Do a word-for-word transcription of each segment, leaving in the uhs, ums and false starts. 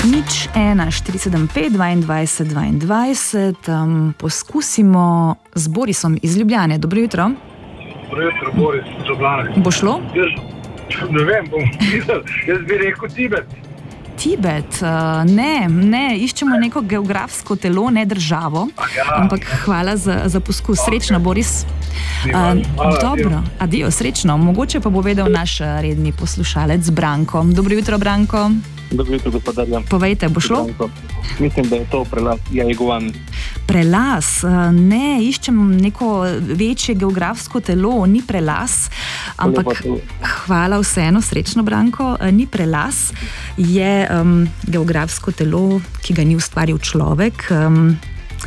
Nič ena, štiri sedem pet, dvaindvajset, dvaindvajset. Um, poskusimo z Borisom iz Ljubljane. Dobro jutro. Dobro jutro, Boris iz Ljubljane. Bo šlo? Jaz, ne vem, bom videl. Jaz bi rekel Tibet. Tibet? Uh, ne, ne. Iščemo neko geografsko telo, ne državo. Ja. Ampak hvala za, za poskus. Srečno, okay. Boris. Uh, uh, dobro, adijo, srečno. Mogoče pa bo vedel naš redni poslušalec Branko. Dobro jutro, Branko. Dobro jutro, gospodarja. Povejte, bo šlo? Mislim, da je to prelas Jajgovan. Prelas? Ne, iščem neko večje geografsko telo, ni prelas, ampak hvala vseeno, srečno, Branko, ni prelas, je um, geografsko telo, ki ga ni ustvaril človek. Um,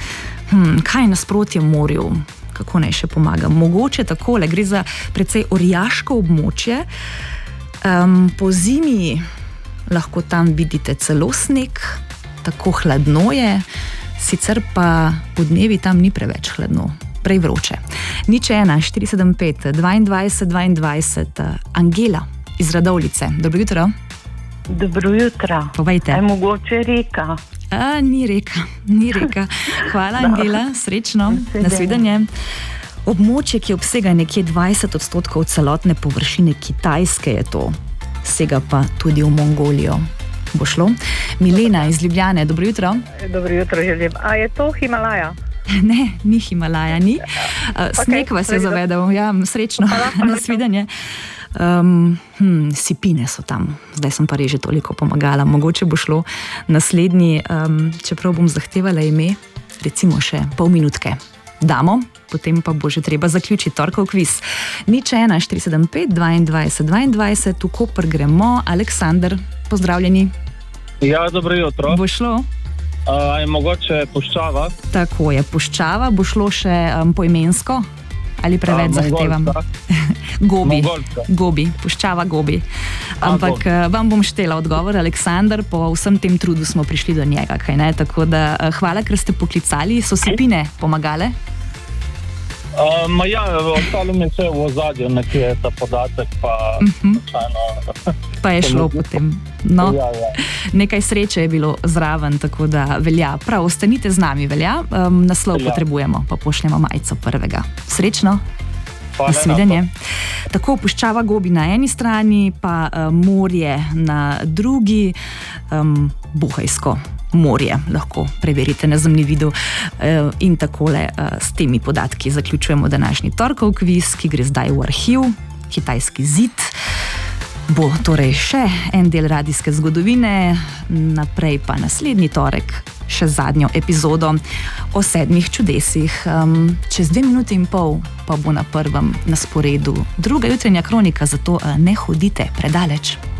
hm, kaj je nasprotje morju? Kako naj še pomagam? Mogoče takole, gre za precej orjaško območje. Um, po zimi lahko tam vidite celo sneg, tako hladno je, sicer pa podnevi tam ni preveč hladno, prej vroče. Nič ena, štiri sedem pet, dvaindvajset, dvaindvajset. Angela iz Radovljice. Dobro jutro. Dobro jutro. Povejte. Je mogoče reka? A, ni reka, ni reka. Hvala, Angela, srečno, nasvidenje. Območje, ki obsega nekje dvajset odstotkov celotne površine Kitajske, je to. Sega pa tudi v Mongolijo. Bo šlo? Milena iz Ljubljane, dobro jutro. Dobro jutro, želim. A je to Himalaja? Ne, ni Himalaja, ni. Uh, sneg vas je zavedel, ja, srečno, nasvidenje. Um, hm, sipine so tam, zdaj sem pa res že toliko pomagala, mogoče bo šlo. Naslednji, um, čeprav bom zahtevala ime, recimo še pol minutke. Damo, potem pa bo že treba zaključiti torkov kviz. Nič ena, štiri sedem pet, dvaindvajset, dvaindvajset. V Koper gremo. Aleksander, pozdravljeni. Ja, dobro jutro. Bo šlo? Uh, je mogoče Puščava? Tako je, Puščava. Bo šlo še um, poimensko? Ali preveč uh, zahtevam? Gobi. Mongolska. Gobi, Puščava Gobi. Ampak A, vam bom štela odgovor, Aleksander, po vsem tem trudu smo prišli do njega, kaj ne? Tako da hvala, ker ste poklicali. So sipine pomagale? Uh, ma ja, ostalo mi se v ozadju nekje ta podatek, pa uh-huh. načajno... Pa je šlo potem. No, ja, ja. Nekaj sreče je bilo zraven, tako da velja. Prav, ostanite z nami, velja. Um, naslov velja. Potrebujemo, pa pošljemo majico prvega. Srečno. Nasvidenje. Tako Puščava Gobi na eni strani, pa uh, morje na drugi, um, Bohajsko morje, lahko preverite na zemljevidu. Uh, in takole uh, s temi podatki zaključujemo današnji torkov kviz, ki gre zdaj v arhiv, Kitajski zid. Bo torej še en del radijske zgodovine, naprej pa naslednji torek še zadnjo epizodo o sedmih čudesih. Um, čez dve minuti in pol pa bo na prvem na sporedu druga jutranja kronika, zato uh, ne hodite predaleč.